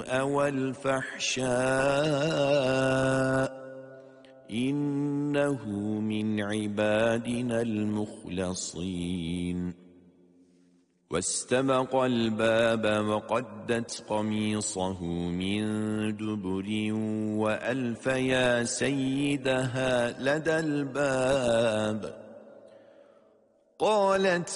السوء والفحشاء إنه من عبادنا المخلصين. واستبق الباب وقدت قميصه من دبر وألف يا سيدها لدى الباب. قالت